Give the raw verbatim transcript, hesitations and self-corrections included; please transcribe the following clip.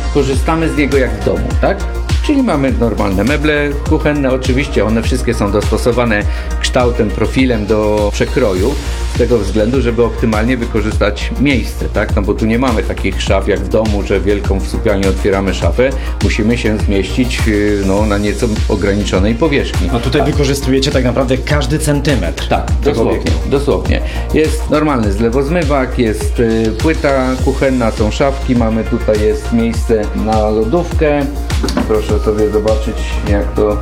korzystamy z niego jak w domu, tak? Czyli mamy normalne meble kuchenne, oczywiście one wszystkie są dostosowane kształtem, profilem do przekroju, z tego względu, żeby optymalnie wykorzystać miejsce, tak? No bo tu nie mamy takich szaf jak w domu, że wielką w sypialni otwieramy szafę, musimy się zmieścić no, na nieco ograniczonej powierzchni. A tutaj tak. Wykorzystujecie tak naprawdę każdy centymetr. Tak, dosłownie, dosłownie. Jest normalny zlewozmywak, jest y, płyta kuchenna, są szafki, mamy tutaj jest miejsce na lodówkę. Proszę sobie zobaczyć, jak to